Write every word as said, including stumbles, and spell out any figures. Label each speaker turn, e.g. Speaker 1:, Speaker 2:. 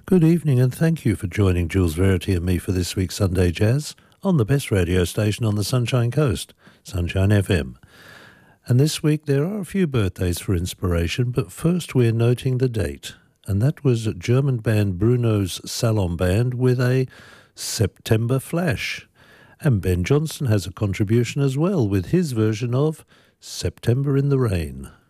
Speaker 1: Good evening and thank you for joining Jules Verity and me for this week's Sunday Jazz on the best radio station on the Sunshine Coast, Sunshine F M. And this week there are a few birthdays for inspiration, but first we're noting the date, and that was German band Bruno's Salon Band with a September Flash. And Ben Johnson has a contribution as well with his version of September in the Rain.